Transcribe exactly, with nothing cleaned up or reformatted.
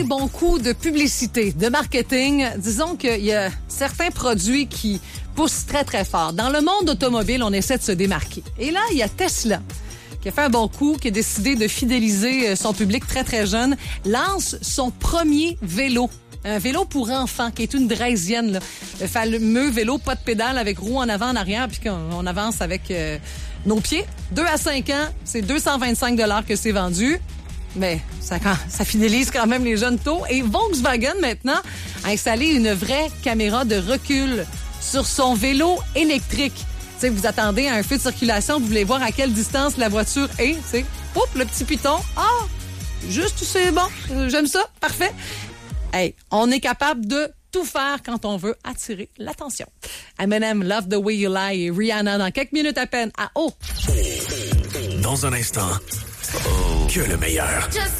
bons coups de publicité, de marketing, disons qu'il y a certains produits qui poussent très, très fort. Dans le monde automobile, on essaie de se démarquer. Et là, il y a Tesla qui a fait un bon coup, qui a décidé de fidéliser son public très, très jeune, lance son premier vélo. Un vélo pour enfants, qui est une draisienne, là. Le fameux vélo, pas de pédale, avec roue en avant, en arrière, puis qu'on on avance avec euh, nos pieds. deux à cinq ans, c'est deux cent vingt-cinq dollars que c'est vendu. Mais ça, ça fidélise quand même les jeunes tôt. Et Volkswagen, maintenant, a installé une vraie caméra de recul sur son vélo électrique. Tu sais, vous attendez à un feu de circulation, vous voulez voir à quelle distance la voiture est, tu sais. Oups, le petit piton. Ah, juste, c'est bon. J'aime ça. Parfait. Hey, on est capable de tout faire quand on veut attirer l'attention. Eminem, Love the Way You Lie et Rihanna dans quelques minutes à peine à O. Dans un instant, que le meilleur.